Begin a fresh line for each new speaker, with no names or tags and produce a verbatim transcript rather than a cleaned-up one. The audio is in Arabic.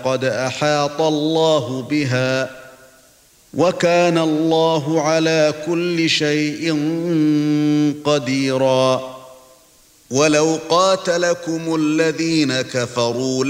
قد أحاط الله بها وكان الله على كل شيء قديرا ولو قاتلكم الذين كفروا